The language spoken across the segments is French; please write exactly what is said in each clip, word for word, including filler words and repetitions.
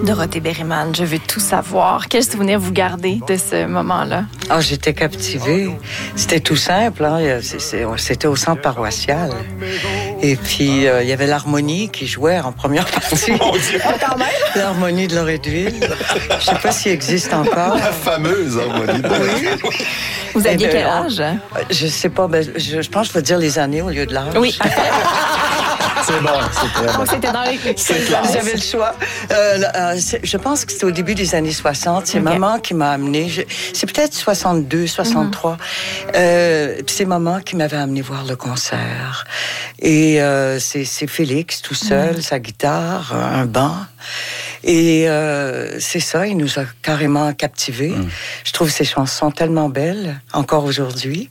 Dorothée Berryman, je veux tout savoir. Quel souvenir vous gardez de ce moment-là? Ah, j'étais captivée. C'était tout simple, hein. C'était au centre paroissial. Et puis, euh, il y avait l'harmonie qui jouait en première partie. Mon Dieu! L'harmonie de Loretteville. Je ne sais pas s'il existe encore. La fameuse harmonie de Loretteville. Vous aviez Eh quel ben, âge? Je sais pas, ben, je, je pense que je vais dire les années au lieu de l'âge. Oui. C'est bon, c'est très bon. Donc, c'était dans les... C'est classe. J'avais le choix. Euh, euh, je pense que c'était au début des années soixante. C'est okay. maman qui m'a amenée. Je, c'est peut-être soixante-deux, soixante-trois. Mm-hmm. Euh, c'est maman qui m'avait amené voir le concert. Et euh, c'est, c'est Félix tout seul, mm-hmm. sa guitare, un banc. Et euh, c'est ça, il nous a carrément captivés. Mm. Je trouve ces chansons tellement belles, encore aujourd'hui.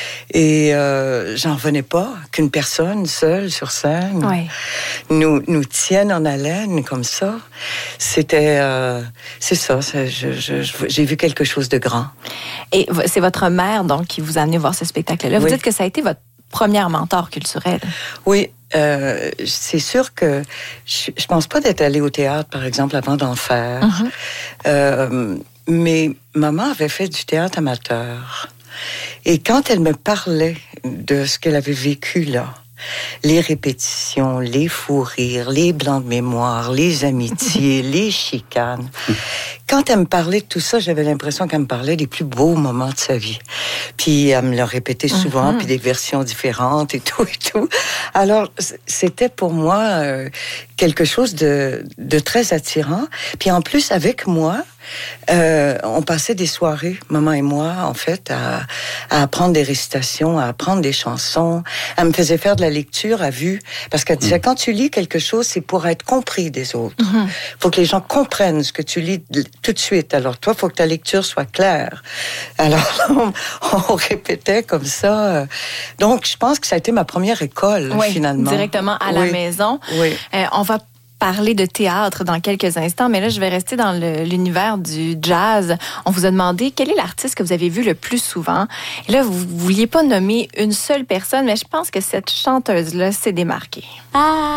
Et euh, j'en revenais pas qu'une personne seule sur scène ouais. nous, nous tienne en haleine comme ça. C'était... Euh, c'est ça, c'est, je, je, j'ai vu quelque chose de grand. Et c'est votre mère, donc, qui vous a amené voir ce spectacle-là. Vous oui. dites que ça a été votre première mentor culturelle. Oui. Euh, c'est sûr que je, je pense pas d'être allée au théâtre, par exemple, avant d'en faire. Mm-hmm. Euh, mais maman avait fait du théâtre amateur. Et quand elle me parlait de ce qu'elle avait vécu là, les répétitions, les fous rires, les blancs de mémoire, les amitiés, les chicanes. Quand elle me parlait de tout ça, j'avais l'impression qu'elle me parlait des plus beaux moments de sa vie. Puis elle me le répétait souvent, mm-hmm. puis des versions différentes et tout et tout. Alors, c'était pour moi euh, quelque chose de, de très attirant. Puis en plus, avec moi, Euh, on passait des soirées, maman et moi, en fait, à, à apprendre des récitations, à apprendre des chansons. Elle me faisait faire de la lecture à vue, parce qu'elle disait, mmh. quand tu lis quelque chose, c'est pour être compris des autres. Il mmh. faut que les gens comprennent ce que tu lis tout de suite. Alors, toi, il faut que ta lecture soit claire. Alors, on, on répétait comme ça. Donc, je pense que ça a été ma première école, oui, finalement. Directement à oui. la maison. Oui. Euh, on va parler de théâtre dans quelques instants, mais là, je vais rester dans le, l'univers du jazz. On vous a demandé quel est l'artiste que vous avez vu le plus souvent. Et là, vous ne vouliez pas nommer une seule personne, mais je pense que cette chanteuse-là s'est démarquée. Ah!